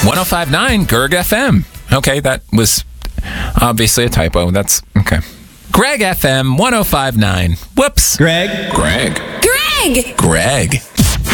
1059 Gerg FM. Okay, that was obviously a typo. That's okay. Greg FM 1059. Whoops. Greg. Greg. Greg! Greg.